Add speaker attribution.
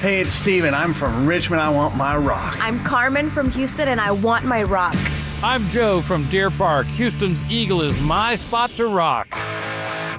Speaker 1: Hey, it's Steven. I'm from Richmond. I want my rock.
Speaker 2: I'm Carmen from Houston, and I want my rock.
Speaker 3: I'm Joe from Deer Park. Houston's Eagle is my spot to rock.